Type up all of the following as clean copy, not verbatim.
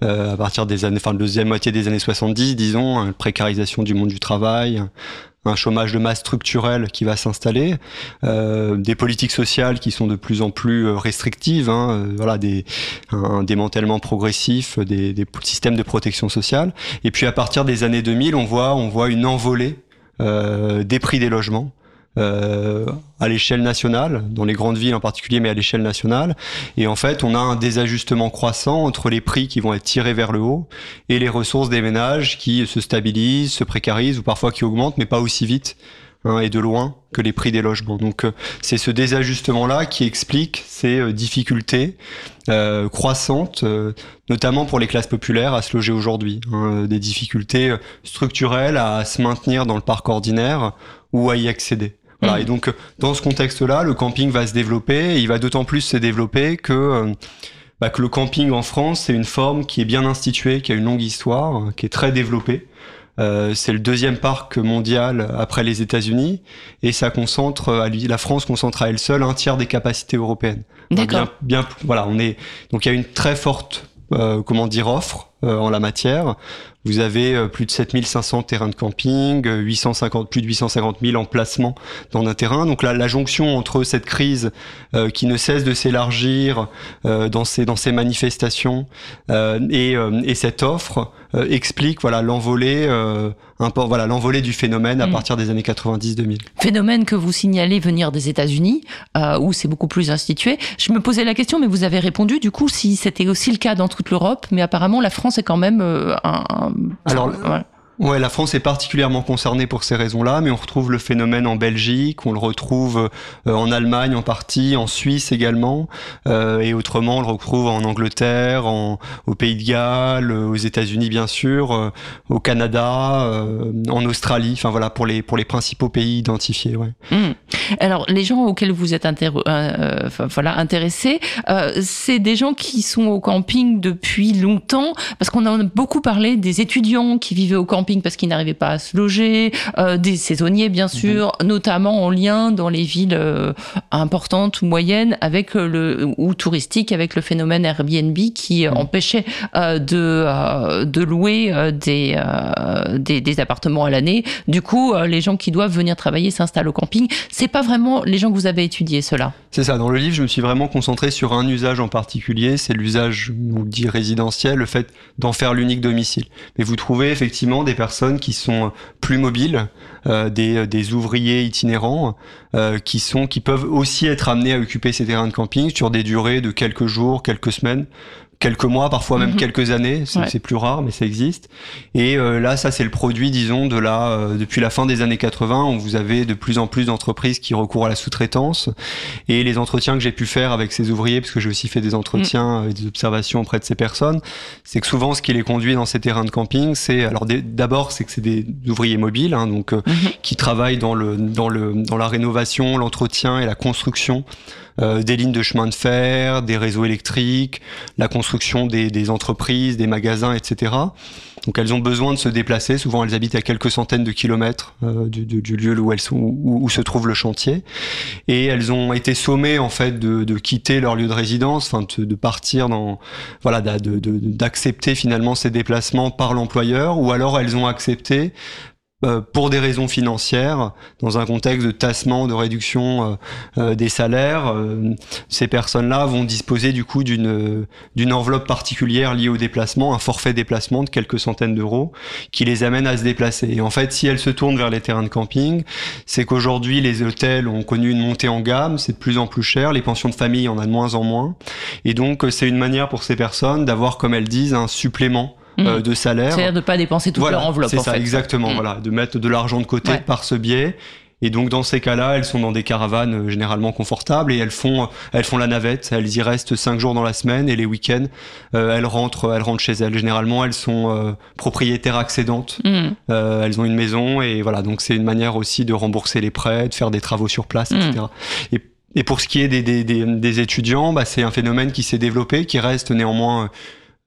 à partir des années, enfin, deuxième moitié des années 70, disons, une précarisation du monde du travail, un chômage de masse structurel qui va s'installer, des politiques sociales qui sont de plus en plus restrictives, voilà, un démantèlement progressif des systèmes de protection sociale. Et puis à partir des années 2000, on voit une envolée des prix des logements. À l'échelle nationale, dans les grandes villes en particulier, mais à l'échelle nationale. Et en fait, on a un désajustement croissant entre les prix qui vont être tirés vers le haut et les ressources des ménages qui se stabilisent, se précarisent ou parfois qui augmentent, mais pas aussi vite et de loin que les prix des logements. Donc c'est ce désajustement-là qui explique ces difficultés croissantes, notamment pour les classes populaires, à se loger aujourd'hui. Des difficultés structurelles à se maintenir dans le parc ordinaire ou à y accéder. Voilà, et donc dans ce contexte-là, le camping va se développer, et il va d'autant plus se développer que le camping en France, c'est une forme qui est bien instituée, qui a une longue histoire, qui est très développée. C'est le deuxième parc mondial après les États-Unis, et ça concentre, la France concentre à elle seule un tiers des capacités européennes. D'accord. Voilà, donc il y a une très forte offre en la matière. Vous avez plus de 7500 terrains de camping, plus de 850 000 emplacements dans un terrain. Donc la jonction entre cette crise qui ne cesse de s'élargir dans ces manifestations et cette offre explique l'envolée du phénomène à partir des années 90-2000. Phénomène que vous signalez venir des États-Unis, où c'est beaucoup plus institué. Je me posais la question, mais vous avez répondu, du coup, si c'était aussi le cas dans toute l'Europe, mais apparemment la France est quand même Ouais, la France est particulièrement concernée pour ces raisons-là, mais on retrouve le phénomène en Belgique, on le retrouve en Allemagne en partie, en Suisse également, et autrement on le retrouve en Angleterre, au Pays de Galles, aux États-Unis bien sûr, au Canada, en Australie, enfin voilà, pour les principaux pays identifiés. Ouais. Alors les gens auxquels vous êtes intéressés, c'est des gens qui sont au camping depuis longtemps, parce qu'on a beaucoup parlé des étudiants qui vivaient au camping parce qu'ils n'arrivaient pas à se loger, des saisonniers bien sûr, notamment en lien dans les villes importantes ou moyennes ou touristiques avec le phénomène Airbnb qui empêchait de louer des appartements à l'année. Du coup, les gens qui doivent venir travailler s'installent au camping. C'est pas vraiment les gens que vous avez étudiés, ceux-là. C'est ça. Dans le livre, je me suis vraiment concentré sur un usage en particulier. C'est l'usage, on dit résidentiel, le fait d'en faire l'unique domicile. Mais vous trouvez effectivement des personnes qui sont plus mobiles, des ouvriers itinérants, qui peuvent aussi être amenés à occuper ces terrains de camping sur des durées de quelques jours, quelques semaines, quelques mois, parfois même quelques années, c'est plus rare, mais ça existe. Et là, ça c'est le produit, disons, depuis la fin des années 80, où vous avez de plus en plus d'entreprises qui recourent à la sous-traitance. Et les entretiens que j'ai pu faire avec ces ouvriers, parce que j'ai aussi fait des entretiens et des observations auprès de ces personnes, c'est que souvent ce qui les conduit dans ces terrains de camping, d'abord c'est que c'est des ouvriers mobiles, qui travaillent dans la rénovation, l'entretien et la construction des lignes de chemin de fer, des réseaux électriques, la construction des entreprises, des magasins, etc. Donc elles ont besoin de se déplacer. Souvent elles habitent à quelques centaines de kilomètres du lieu où se trouve le chantier, et elles ont été sommées en fait de quitter leur lieu de résidence, de partir d'accepter finalement ces déplacements par l'employeur, ou alors elles ont accepté pour des raisons financières, dans un contexte de tassement, de réduction des salaires. Ces personnes-là vont disposer du coup d'une enveloppe particulière liée au déplacement, un forfait déplacement de quelques centaines d'euros, qui les amène à se déplacer. Et en fait, si elles se tournent vers les terrains de camping, c'est qu'aujourd'hui, les hôtels ont connu une montée en gamme, c'est de plus en plus cher, les pensions de famille, on a de moins en moins. Et donc, c'est une manière pour ces personnes d'avoir, comme elles disent, un supplément de salaire. C'est-à-dire de ne pas dépenser toute leur enveloppe. C'est ça, exactement. Voilà, de mettre de l'argent de côté par ce biais. Et donc dans ces cas-là, elles sont dans des caravanes généralement confortables, et elles font la navette. Elles y restent 5 jours dans la semaine, et les week-ends, elles rentrent chez elles. Généralement, elles sont propriétaires accédantes. Elles ont une maison, et voilà. Donc c'est une manière aussi de rembourser les prêts, de faire des travaux sur place, etc. Et pour ce qui est des étudiants, c'est un phénomène qui s'est développé, qui reste néanmoins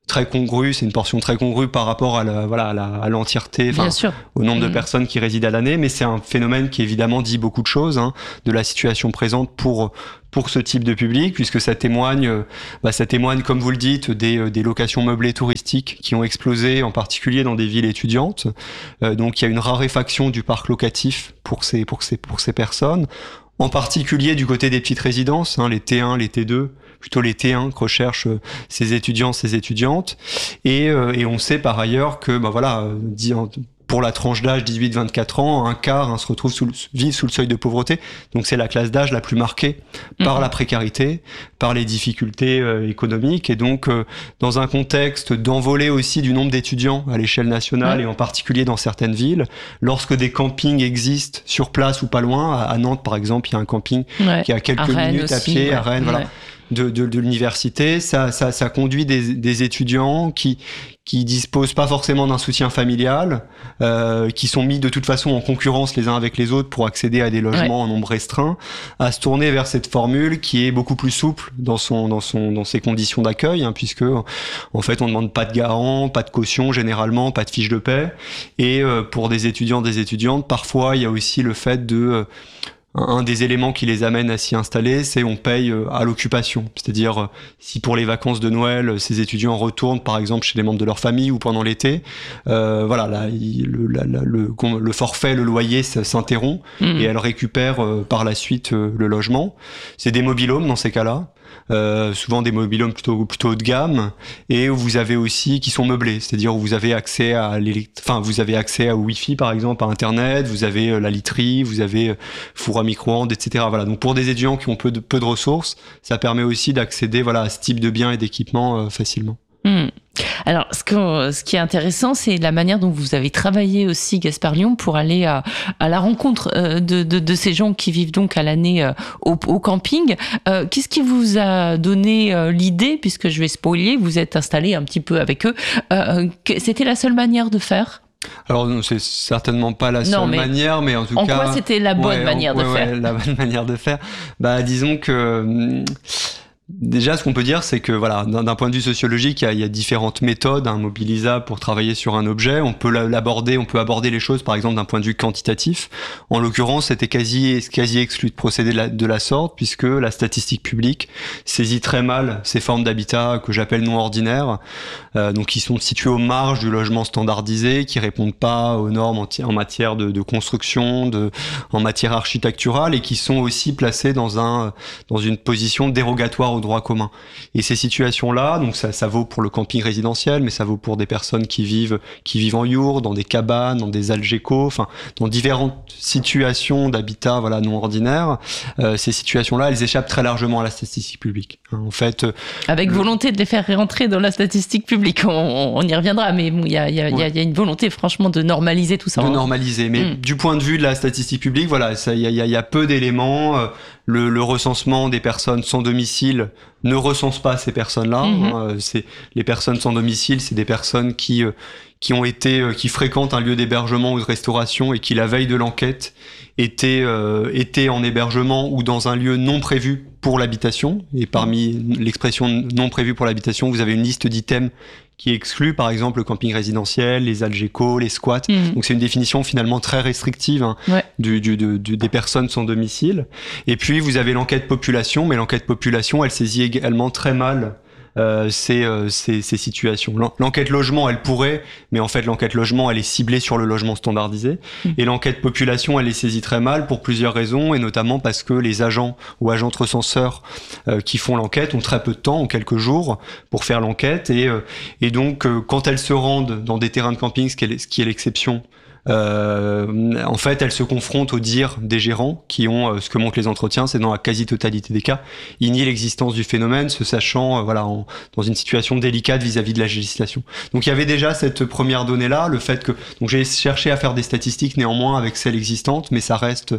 très congrue, c'est une portion très congrue par rapport à l'entièreté, au nombre de personnes qui résident à l'année, mais c'est un phénomène qui évidemment dit beaucoup de choses, de la situation présente pour ce type de public, puisque ça témoigne, comme vous le dites, des locations meublées touristiques qui ont explosé, en particulier dans des villes étudiantes. Donc il y a une raréfaction du parc locatif pour ces personnes, en particulier du côté des petites résidences, les T1, les T2, plutôt les T1 que recherchent ces étudiants, ces étudiantes. Et on sait par ailleurs que, pour la tranche d'âge 18-24 ans, un quart vivent sous le seuil de pauvreté. Donc c'est la classe d'âge la plus marquée par la précarité, par les difficultés économiques. Et donc, dans un contexte d'envolée aussi du nombre d'étudiants à l'échelle nationale et en particulier dans certaines villes, lorsque des campings existent sur place ou pas loin, à Nantes par exemple, il y a un camping qui est à quelques minutes à pied, à Rennes, de l'université, ça conduit des étudiants qui disposent pas forcément d'un soutien familial, qui sont mis de toute façon en concurrence les uns avec les autres pour accéder à des logements en nombre restreint, à se tourner vers cette formule qui est beaucoup plus souple dans ses conditions d'accueil, puisque en fait on demande pas de garant, pas de caution généralement, pas de fiche de paie, et pour des étudiants, des étudiantes, parfois il y a aussi le fait de un des éléments qui les amène à s'y installer, c'est on paye à l'occupation. C'est-à-dire, si pour les vacances de Noël, ces étudiants retournent, par exemple, chez les membres de leur famille ou pendant l'été, le forfait, le loyer s'interrompt et elles récupèrent par la suite le logement. C'est des mobil-homes dans ces cas-là. Souvent des mobil-homes plutôt haut de gamme, et vous avez aussi qui sont meublés, c'est-à-dire où vous avez accès au Wi-Fi par exemple, à Internet, vous avez la literie, vous avez four à micro-ondes, etc. Voilà. Donc pour des étudiants qui ont peu de ressources, ça permet aussi d'accéder à ce type de biens et d'équipements facilement. Alors, ce qui est intéressant, c'est la manière dont vous avez travaillé aussi, Gaspard Lyon, pour aller à la rencontre de ces gens qui vivent donc à l'année au camping. Qu'est-ce qui vous a donné l'idée, puisque je vais spoiler, vous êtes installé un petit peu avec eux, c'était la seule manière de faire ? Alors, c'est certainement pas la seule manière, mais en tout cas... En quoi c'était la bonne manière de faire ? La bonne manière de faire. Disons que... Déjà, ce qu'on peut dire, c'est que d'un point de vue sociologique, il y a différentes méthodes mobilisables pour travailler sur un objet. On peut aborder les choses, par exemple, d'un point de vue quantitatif. En l'occurrence, c'était quasi exclu de procéder de la sorte, puisque la statistique publique saisit très mal ces formes d'habitat que j'appelle non ordinaires, donc qui sont situées aux marges du logement standardisé, qui répondent pas aux normes en matière de construction, en matière architecturale, et qui sont aussi placées dans une position dérogatoire au droit commun. Et ces situations-là, donc ça vaut pour le camping résidentiel, mais ça vaut pour des personnes qui vivent en yourte, dans des cabanes, dans des algécos, dans différentes situations d'habitat non ordinaire. Ces situations-là, elles échappent très largement à la statistique publique. En fait, avec volonté de les faire rentrer dans la statistique publique, on y reviendra, mais il y a une volonté franchement de normaliser tout ça. De normaliser, mais du point de vue de la statistique publique, il y a peu d'éléments. Le recensement des personnes sans domicile ne recense pas ces personnes-là. Les personnes sans domicile, c'est des personnes qui fréquentent un lieu d'hébergement ou de restauration et qui, la veille de l'enquête, étaient en hébergement ou dans un lieu non prévu pour l'habitation. Et parmi l'expression non prévu pour l'habitation, vous avez une liste d'items qui exclut par exemple le camping résidentiel, les algécos, les squats. Donc c'est une définition finalement très restrictive des personnes sans domicile. Et puis vous avez l'enquête population, mais l'enquête population, elle saisit également très mal ces situations. L'enquête logement, elle pourrait, mais en fait l'enquête logement, elle est ciblée sur le logement standardisé. Et l'enquête population, elle est saisie très mal pour plusieurs raisons, et notamment parce que les agents ou agentes recenseurs qui font l'enquête ont très peu de temps, ont quelques jours pour faire l'enquête, et donc quand elles se rendent dans des terrains de camping, ce qui est l'exception, en fait, elles se confrontent au dire des gérants qui ont, ce que montrent les entretiens, c'est dans la quasi-totalité des cas, ils nient l'existence du phénomène, se sachant dans une situation délicate vis-à-vis de la législation. Donc il y avait déjà cette première donnée-là, le fait que donc j'ai cherché à faire des statistiques néanmoins avec celles existantes, mais ça reste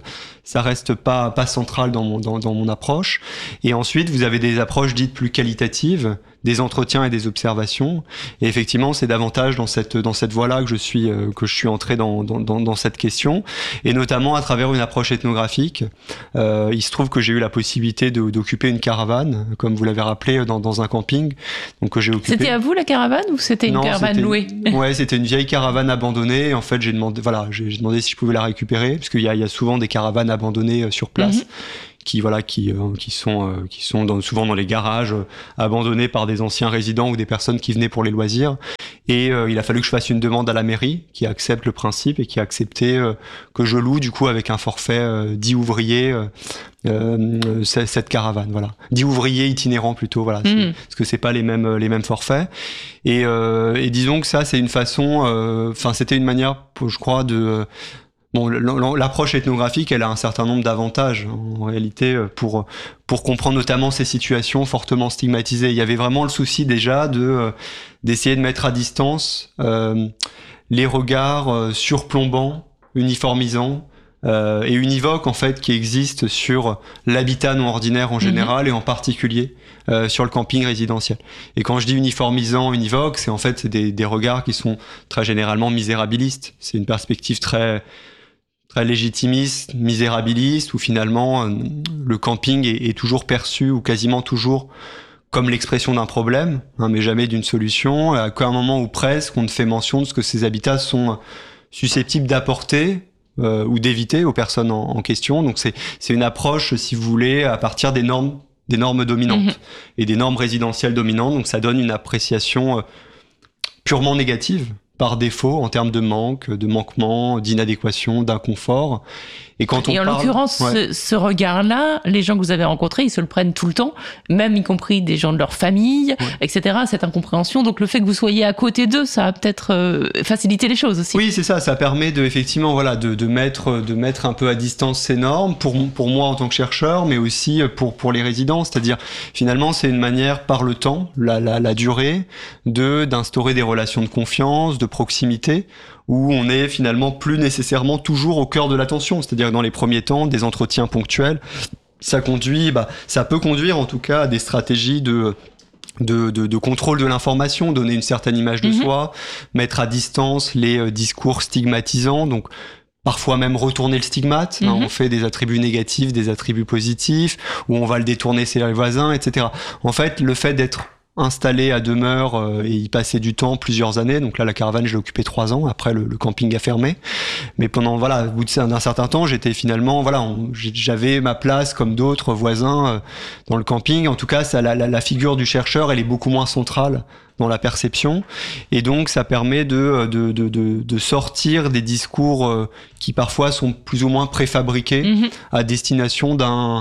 pas central dans mon approche. Et ensuite, vous avez des approches dites plus qualitatives, des entretiens et des observations. Et effectivement, c'est davantage dans cette voie-là que je suis entré dans cette question, et notamment à travers une approche ethnographique. Il se trouve que j'ai eu la possibilité d'occuper une caravane, comme vous l'avez rappelé, dans un camping. Donc que j'ai occupé. C'était à vous la caravane ou c'était une caravane louée? Ouais, c'était une vieille caravane abandonnée. En fait, j'ai demandé si je pouvais la récupérer, parce qu'il y a souvent des caravanes abandonnées sur place. Qui sont souvent dans les garages, abandonnés par des anciens résidents ou des personnes qui venaient pour les loisirs. Et il a fallu que je fasse une demande à la mairie qui accepte le principe et qui a accepté que je loue du coup avec un forfait 10 ouvriers cette caravane. Voilà, 10 ouvriers itinérants plutôt. Voilà, parce que c'est pas les mêmes forfaits. Et disons que ça c'est une façon. C'était une manière, je crois, de Bon, l'approche ethnographique, elle a un certain nombre d'avantages en réalité pour comprendre notamment ces situations fortement stigmatisées. Il y avait vraiment le souci déjà d'essayer de mettre à distance les regards surplombants, uniformisants et univoques en fait qui existent sur l'habitat non ordinaire en général et en particulier sur le camping résidentiel. Et quand je dis uniformisant, univoque, c'est des regards qui sont très généralement misérabilistes. C'est une perspective très légitimiste, misérabiliste, où finalement le camping est toujours perçu ou quasiment toujours comme l'expression d'un problème, mais jamais d'une solution, à un moment où presque on ne fait mention de ce que ces habitats sont susceptibles d'apporter ou d'éviter aux personnes en question. Donc c'est une approche, si vous voulez, à partir des normes dominantes et des normes résidentielles dominantes. Donc ça donne une appréciation purement négative par défaut en termes de manquement, d'inadéquation, d'inconfort. Et en l'occurrence, ce regard-là, les gens que vous avez rencontrés, ils se le prennent tout le temps, même y compris des gens de leur famille, etc., cette incompréhension. Donc le fait que vous soyez à côté d'eux, ça a peut-être facilité les choses aussi. Oui, c'est ça. Ça permet de mettre un peu à distance ces normes, pour moi en tant que chercheur, mais aussi pour les résidents. C'est-à-dire, finalement, c'est une manière, par le temps, la durée, d'instaurer des relations de confiance, de proximité, où on est finalement plus nécessairement toujours au cœur de l'attention. C'est-à-dire que dans les premiers temps, des entretiens ponctuels, ça peut conduire en tout cas à des stratégies de contrôle de l'information, donner une certaine image de soi, mettre à distance les discours stigmatisants, donc parfois même retourner le stigmate, on fait des attributs négatifs, des attributs positifs, ou on va le détourner chez les voisins, etc. En fait, le fait d'être installé à demeure et y passer du temps, plusieurs années. Donc là, la caravane, je l'ai occupée 3 ans. Après, le camping a fermé. Mais pendant, au bout d'un certain temps, j'étais finalement, j'avais ma place comme d'autres voisins dans le camping. En tout cas, la figure du chercheur, elle est beaucoup moins centrale dans la perception. Et donc, ça permet de sortir des discours qui parfois sont plus ou moins préfabriqués à destination d'un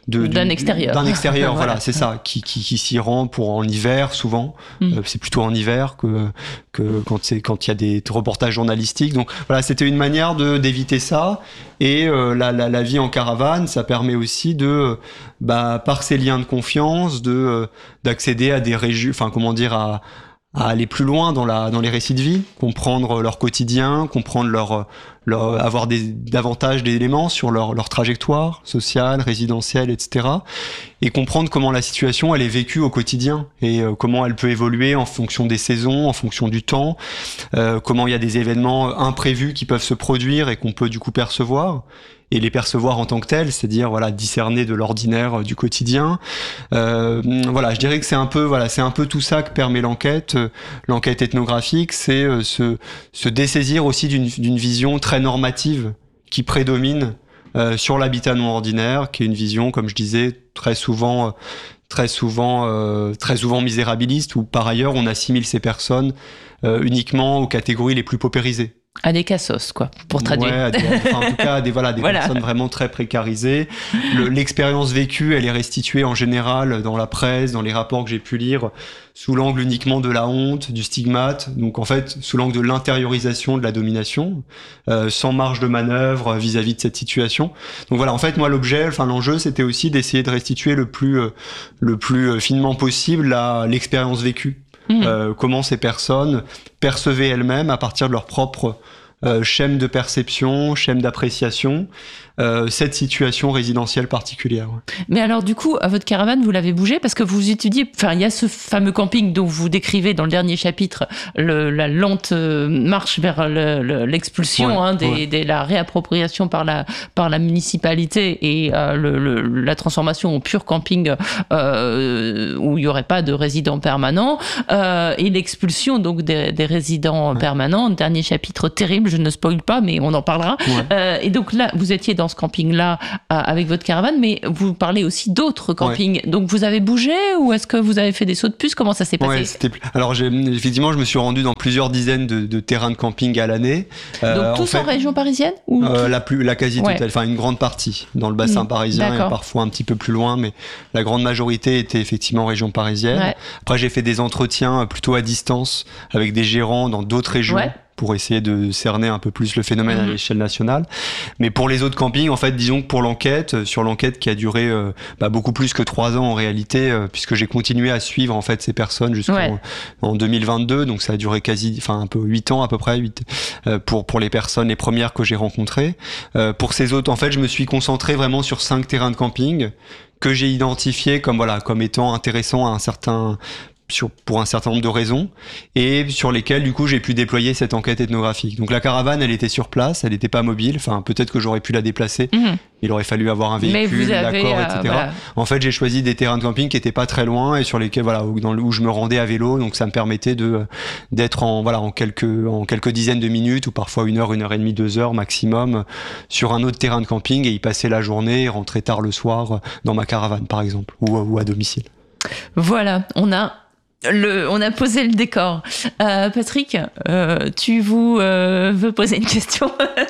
extérieur. Voilà, c'est ça, qui s'y rend en hiver souvent. C'est plutôt en hiver que quand il y a des reportages journalistiques. Donc voilà, c'était une manière d'éviter ça. Et la vie en caravane, ça permet aussi par ces liens de confiance, d'accéder à des régions, à aller plus loin dans les récits de vie, comprendre leur quotidien, comprendre avoir davantage d'éléments sur leur trajectoire sociale, résidentielle, etc. Et comprendre comment la situation elle est vécue au quotidien et comment elle peut évoluer en fonction des saisons, en fonction du temps, comment il y a des événements imprévus qui peuvent se produire et qu'on peut du coup percevoir. Et les percevoir en tant que tels, c'est-à-dire discerner de l'ordinaire du quotidien. Je dirais que c'est un peu tout ça que permet l'enquête ethnographique, c'est se dessaisir aussi d'une vision très normative qui prédomine sur l'habitat non ordinaire, qui est une vision, comme je disais, très souvent misérabiliste, où par ailleurs on assimile ces personnes uniquement aux catégories les plus paupérisées. À des cassos, quoi, pour traduire. Ouais, en tout cas, des personnes vraiment très précarisées. L'expérience vécue, elle est restituée en général dans la presse, dans les rapports que j'ai pu lire, sous l'angle uniquement de la honte, du stigmate, donc en fait, sous l'angle de l'intériorisation de la domination, sans marge de manœuvre vis-à-vis de cette situation. Donc voilà, en fait, moi, l'enjeu, c'était aussi d'essayer de restituer le plus finement possible l'expérience vécue. Comment ces personnes percevaient elles-mêmes à partir de leur propre schème de perception, schème d'appréciation, cette situation résidentielle particulière. Mais alors du coup, à votre caravane, vous l'avez bougé parce que vous étudiez, enfin il y a ce fameux camping dont vous décrivez dans le dernier chapitre la lente marche vers l'expulsion, la réappropriation par la municipalité et la transformation en pur camping où il n'y aurait pas de résidents permanents et l'expulsion donc des résidents permanents. Dernier chapitre terrible, je ne spoil pas, mais on en parlera. Et donc là, vous étiez dans ce camping-là avec votre caravane, mais vous parlez aussi d'autres campings. Donc vous avez bougé ou est-ce que vous avez fait des sauts de puce? Comment ça s'est passé? Alors effectivement, je me suis rendu dans plusieurs dizaines de terrains de camping à l'année. Donc tous en région parisienne ou la quasi-totale, enfin une grande partie dans le bassin parisien et parfois un petit peu plus loin, mais la grande majorité était effectivement en région parisienne. Après, j'ai fait des entretiens plutôt à distance avec des gérants dans d'autres régions. Pour essayer de cerner un peu plus le phénomène à l'échelle nationale. Mais pour les autres campings, en fait, disons que pour sur l'enquête qui a duré beaucoup plus que 3 ans en réalité, puisque j'ai continué à suivre en fait ces personnes jusqu'en 2022, donc ça a duré un peu 8 ans à peu près, pour les personnes, les premières que j'ai rencontrées. Pour ces autres, en fait, je me suis concentré vraiment sur 5 terrains de camping que j'ai identifiés comme étant intéressants pour un certain nombre de raisons et sur lesquelles du coup j'ai pu déployer cette enquête ethnographique. Donc la caravane, elle était sur place, elle n'était pas mobile, enfin peut-être que j'aurais pu la déplacer, il aurait fallu avoir un véhicule, l'accord, etc. Voilà. En fait, j'ai choisi des terrains de camping qui étaient pas très loin et sur lesquels où je me rendais à vélo, donc ça me permettait d'être en quelques dizaines de minutes ou parfois 1 heure, 1 heure et demie, 2 heures maximum sur un autre terrain de camping et y passer la journée et rentrer tard le soir dans ma caravane par exemple ou à domicile. Voilà, on a posé le décor. Patrick, tu veux poser une question?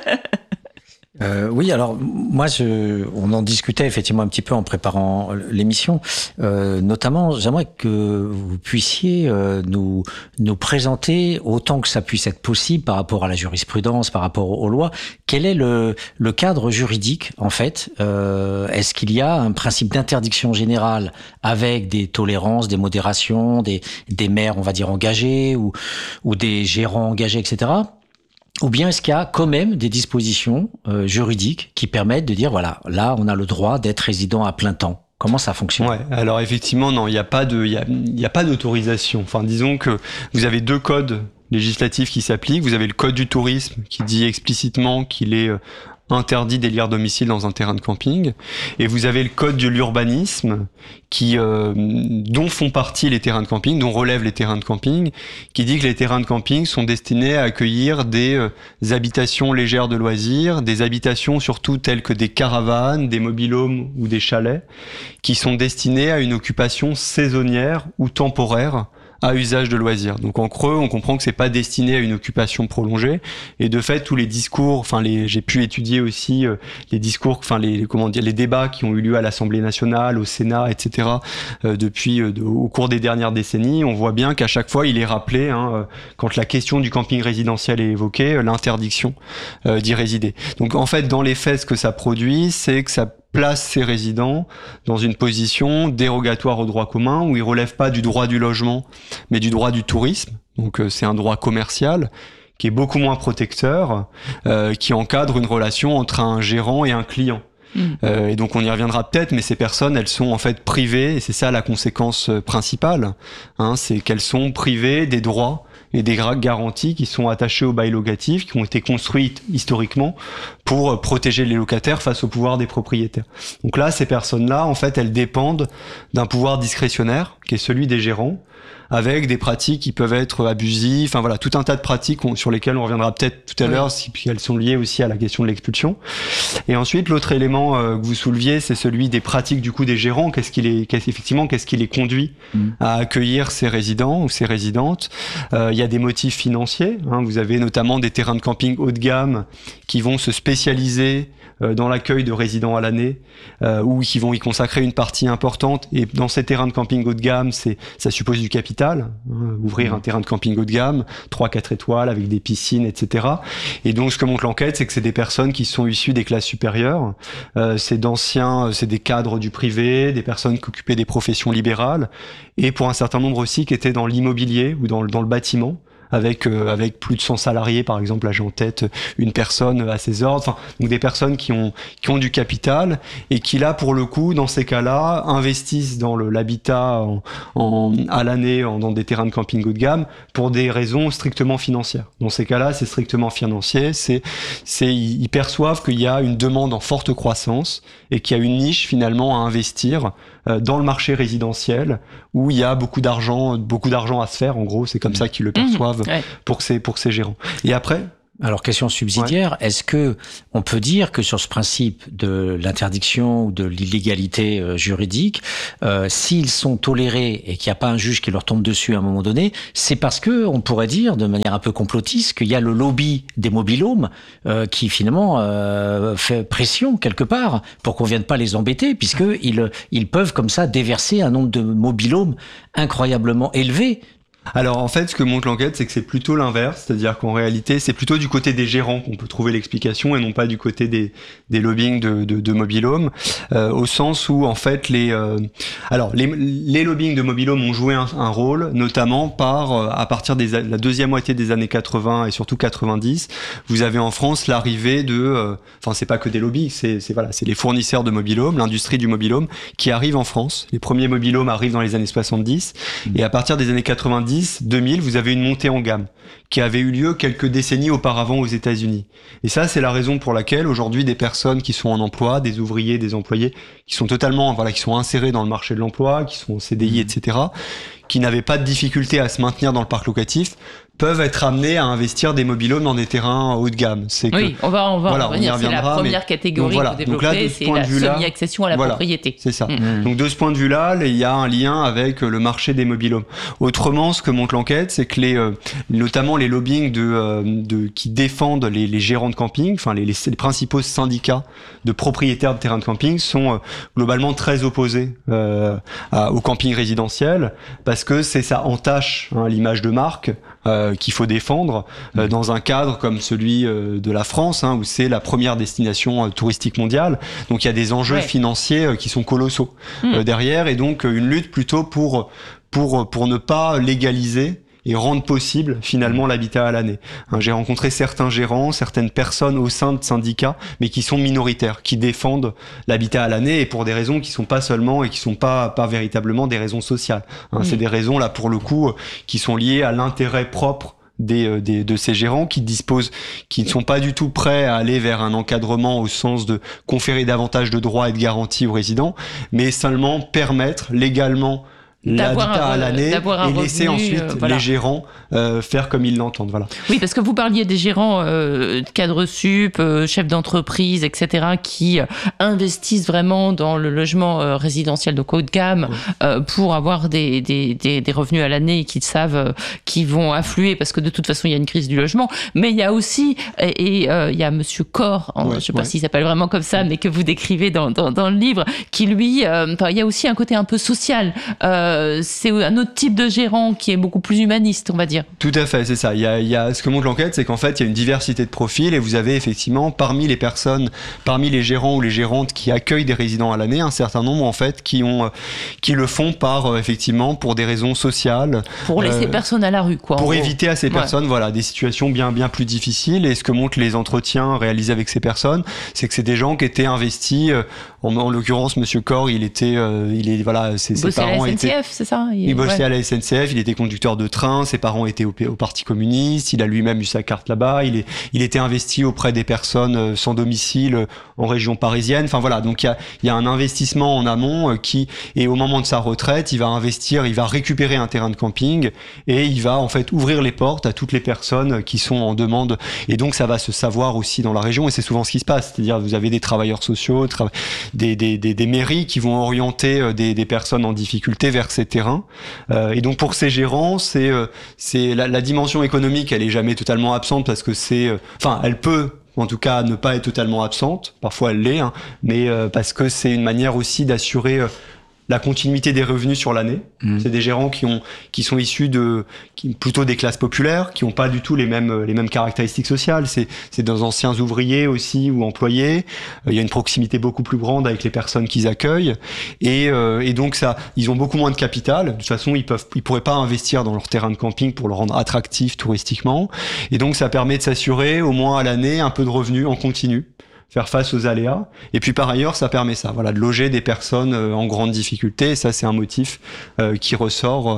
Oui, alors moi, on en discutait effectivement un petit peu en préparant l'émission. Notamment, j'aimerais que vous puissiez nous présenter, autant que ça puisse être possible par rapport à la jurisprudence, par rapport aux lois, quel est le cadre juridique en fait. Est-ce qu'il y a un principe d'interdiction générale avec des tolérances, des modérations, des maires, on va dire, engagés ou des gérants engagés, etc. Ou bien est-ce qu'il y a quand même des dispositions juridiques qui permettent de dire, voilà, là, on a le droit d'être résident à plein temps? Comment ça fonctionne? Alors effectivement, non, il n'y a pas d'autorisation. Enfin, disons que vous avez 2 codes législatifs qui s'appliquent. Vous avez le code du tourisme qui dit explicitement qu'il est interdit d'élire domicile dans un terrain de camping, et vous avez le code de l'urbanisme dont font partie les terrains de camping, dont relèvent les terrains de camping, qui dit que les terrains de camping sont destinés à accueillir des habitations légères de loisirs, des habitations surtout telles que des caravanes, des mobil-homes ou des chalets, qui sont destinés à une occupation saisonnière ou temporaire à usage de loisirs. Donc en creux, on comprend que c'est pas destiné à une occupation prolongée. Et de fait, tous les discours, j'ai pu étudier aussi les discours, les débats qui ont eu lieu à l'Assemblée nationale, au Sénat, etc. Au cours des dernières décennies, on voit bien qu'à chaque fois, il est rappelé, quand la question du camping résidentiel est évoquée, l'interdiction d'y résider. Donc en fait, dans les faits, ce que ça produit, c'est que ça place ces résidents dans une position dérogatoire au droit commun où ils relèvent pas du droit du logement mais du droit du tourisme. Donc c'est un droit commercial qui est beaucoup moins protecteur, qui encadre une relation entre un gérant et un client. Et donc on y reviendra peut-être, mais ces personnes, elles sont en fait privées, et c'est ça la conséquence principale, c'est qu'elles sont privées des droits et des garanties qui sont attachées au bail locatif, qui ont été construites historiquement pour protéger les locataires face au pouvoir des propriétaires. Donc là, ces personnes-là, en fait, elles dépendent d'un pouvoir discrétionnaire, qui est celui des gérants, avec des pratiques qui peuvent être abusives, tout un tas de pratiques sur lesquelles on reviendra peut-être tout à l'heure, puis elles sont liées aussi à la question de l'expulsion. Et ensuite, l'autre élément que vous souleviez, c'est celui des pratiques du coup des gérants. Qu'est-ce qui les conduit à accueillir ces résidents ou ces résidentes? Il y a des motifs financiers. Vous avez notamment des terrains de camping haut de gamme qui vont se spécialiser dans l'accueil de résidents à l'année, ou qui vont y consacrer une partie importante. Et dans ces terrains de camping haut de gamme, ça suppose du capital, ouvrir un terrain de camping haut de gamme, 3-4 étoiles avec des piscines, etc. Et donc ce que montre l'enquête, c'est que c'est des personnes qui sont issues des classes supérieures, c'est des cadres du privé, des personnes qui occupaient des professions libérales, et pour un certain nombre aussi qui étaient dans l'immobilier ou dans le bâtiment, avec plus de 100 salariés, par exemple. Là, j'ai en tête une personne à ses ordres. Enfin, donc des personnes qui ont du capital et qui, là, pour le coup, dans ces cas-là, investissent dans l'habitat à l'année dans des terrains de camping haut de gamme pour des raisons strictement financières. Dans ces cas-là, c'est strictement financier. Ils perçoivent qu'il y a une demande en forte croissance et qu'il y a une niche finalement à investir dans le marché résidentiel où il y a beaucoup d'argent à se faire. En gros, c'est comme ça qu'ils le perçoivent pour ces gérants. Et après. Alors, question subsidiaire, est-ce que on peut dire que sur ce principe de l'interdiction ou de l'illégalité juridique, s'ils sont tolérés et qu'il n'y a pas un juge qui leur tombe dessus à un moment donné, c'est parce que on pourrait dire de manière un peu complotiste qu'il y a le lobby des mobilhomes qui finalement fait pression quelque part pour qu'on vienne pas les embêter, puisque ils peuvent comme ça déverser un nombre de mobilhomes incroyablement élevé. Alors en fait, ce que montre l'enquête, c'est que c'est plutôt l'inverse, c'est-à-dire qu'en réalité, c'est plutôt du côté des gérants qu'on peut trouver l'explication et non pas du côté des lobbying de mobilhomes, au sens où en fait les lobbying de mobilhomes ont joué un rôle, notamment à partir de la deuxième moitié des années 80 et surtout 90, vous avez en France l'arrivée c'est pas que des lobbies, c'est les fournisseurs de mobilhomes, l'industrie du mobilhome qui arrive en France. Les premiers mobilhomes arrivent dans les années 70 et à partir des années 90 2000, vous avez une montée en gamme qui avait eu lieu quelques décennies auparavant aux États-Unis. Et ça, c'est la raison pour laquelle aujourd'hui des personnes qui sont en emploi, des ouvriers, des employés, qui sont qui sont insérés dans le marché de l'emploi, qui sont en CDI, etc., qui n'avaient pas de difficulté à se maintenir dans le parc locatif, peuvent être amenés à investir des mobilhomes dans des terrains haut de gamme. On va revenir. C'est la première catégorie que vous développez, c'est la semi-accession à la propriété. C'est ça. Donc de ce point de vue-là, il y a un lien avec le marché des mobilhomes. Autrement, ce que montre l'enquête, c'est que notamment les lobbying qui défendent les gérants de camping, les principaux syndicats de propriétaires de terrains de camping sont globalement très opposés au camping résidentiel parce que ça entache l'image de marque qu'il faut défendre dans un cadre comme celui de la France, où c'est la première destination touristique mondiale. Donc il y a des enjeux financiers qui sont colossaux derrière, et donc une lutte plutôt pour ne pas légaliser et rendre possible finalement l'habitat à l'année. J'ai rencontré certains gérants, certaines personnes au sein de syndicats, mais qui sont minoritaires, qui défendent l'habitat à l'année, et pour des raisons qui sont pas seulement et qui sont pas véritablement des raisons sociales. C'est des raisons là pour le coup qui sont liées à l'intérêt propre de ces gérants qui ne sont pas du tout prêts à aller vers un encadrement au sens de conférer davantage de droits et de garanties aux résidents, mais seulement permettre légalement l'habitat à l'année et laisser ensuite les gérants faire comme ils l'entendent. Voilà. Oui, parce que vous parliez des gérants cadres sup, chefs d'entreprise, etc., qui investissent vraiment dans le logement résidentiel de haut de gamme pour avoir des revenus à l'année et qu'ils savent qu'ils vont affluer parce que de toute façon il y a une crise du logement. Mais il y a aussi, il y a Monsieur Corr, je ne sais pas s'il s'appelle vraiment comme ça, mais que vous décrivez dans le livre, qui lui, il y a aussi un côté un peu social. C'est un autre type de gérant qui est beaucoup plus humaniste, on va dire. Tout à fait, c'est ça. Il y a ce que montre l'enquête, c'est qu'en fait, il y a une diversité de profils et vous avez effectivement parmi les gérants ou les gérantes qui accueillent des résidents à l'année, un certain nombre en fait qui le font effectivement pour des raisons sociales. Pour laisser personne à la rue, quoi. Pour éviter à ces personnes, des situations bien bien plus difficiles. Et ce que montrent les entretiens réalisés avec ces personnes, c'est que c'est des gens qui étaient investis. En l'occurrence, Monsieur Corr, ses parents étaient. C'est ça. Il bossait à la SNCF, il était conducteur de train, ses parents étaient au Parti communiste, il a lui-même eu sa carte là-bas, il était investi auprès des personnes sans domicile en région parisienne. Donc il y a un investissement en amont et au moment de sa retraite, il va récupérer un terrain de camping et il va en fait ouvrir les portes à toutes les personnes qui sont en demande. Et donc ça va se savoir aussi dans la région, et c'est souvent ce qui se passe. C'est-à-dire vous avez des travailleurs sociaux, des mairies qui vont orienter des personnes en difficulté vers ces terrains. Et donc pour ces gérants, c'est la dimension économique, elle est jamais totalement absente parce que elle peut en tout cas ne pas être totalement absente. Parfois elle l'est, mais parce que c'est une manière aussi d'assurer la continuité des revenus sur l'année. C'est des gérants qui sont issus plutôt des classes populaires, qui n'ont pas du tout les mêmes caractéristiques sociales. C'est des anciens ouvriers aussi ou employés. Il y a une proximité beaucoup plus grande avec les personnes qu'ils accueillent. Et donc ils ont beaucoup moins de capital. De toute façon, ils pourraient pas investir dans leur terrain de camping pour le rendre attractif touristiquement. Et donc, ça permet de s'assurer au moins à l'année un peu de revenus en continu, faire face aux aléas. Et puis par ailleurs, ça permet ça, de loger des personnes en grande difficulté. Et ça, c'est un motif qui ressort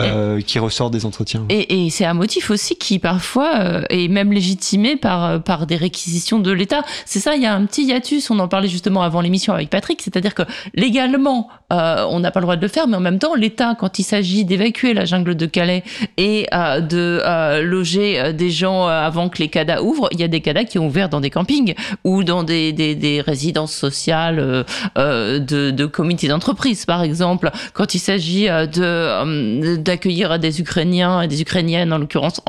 des entretiens. Et c'est un motif aussi qui parfois est même légitimé par des réquisitions de l'État. C'est ça, il y a un petit hiatus. On en parlait justement avant l'émission avec Patrick, c'est-à-dire que légalement, on n'a pas le droit de le faire, mais en même temps, l'État, quand il s'agit d'évacuer la jungle de Calais et de loger des gens avant que les CADA ouvrent, il y a des CADA qui ont ouvert dans des campings ou dans des résidences sociales de comités d'entreprise, par exemple. Quand il s'agit d'accueillir des Ukrainiens et des Ukrainiennes, en l'occurrence,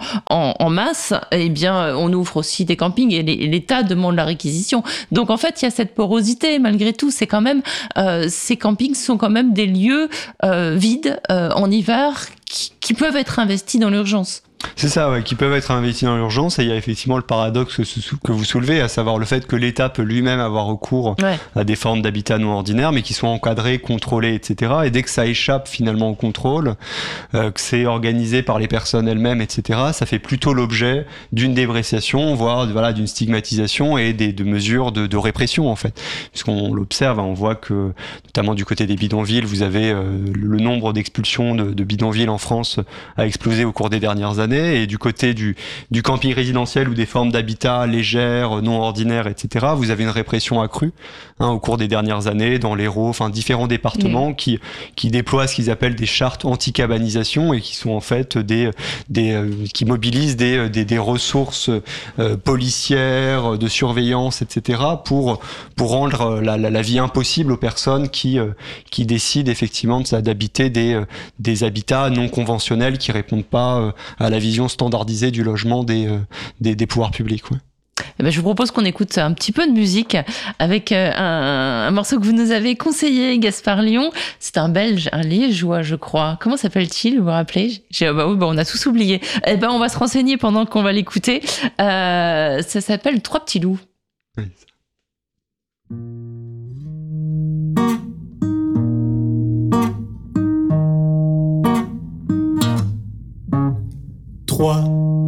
en masse, eh bien, on ouvre aussi des campings et l'État demande la réquisition. Donc, en fait, il y a cette porosité, malgré tout. C'est quand même, ces campings sont quand même des lieux vides en hiver qui peuvent être investis dans l'urgence. C'est ça, qui peuvent être investis dans l'urgence. Et il y a effectivement le paradoxe que vous soulevez, à savoir le fait que l'État peut lui-même avoir recours à des formes d'habitat non ordinaire, mais qui sont encadrées, contrôlées, etc. Et dès que ça échappe finalement au contrôle, que c'est organisé par les personnes elles-mêmes, etc., ça fait plutôt l'objet d'une dépréciation, voire d'une stigmatisation et de mesures de répression, en fait. Puisqu'on l'observe, on voit que, notamment du côté des bidonvilles, vous avez le nombre d'expulsions de bidonvilles en France a explosé au cours des dernières années. Et du côté du camping résidentiel ou des formes d'habitat légères, non ordinaires, etc., vous avez une répression accrue au cours des dernières années dans l'Hérault, différents départements qui déploient ce qu'ils appellent des chartes anti-cabanisation et qui sont en fait qui mobilisent des ressources policières, de surveillance, etc., pour rendre la vie impossible aux personnes qui décident effectivement d'habiter des habitats non conventionnels qui répondent pas à la vision standardisée du logement des pouvoirs publics. Ouais. Eh ben, je vous propose qu'on écoute un petit peu de musique avec un morceau que vous nous avez conseillé, Gaspard Lyon. C'est un Belge, un Liégeois, je crois. Comment s'appelle-t-il, vous vous rappelez? On a tous oublié. Eh ben, on va se renseigner pendant qu'on va l'écouter. Ça s'appelle Trois petits loups. Oui. 3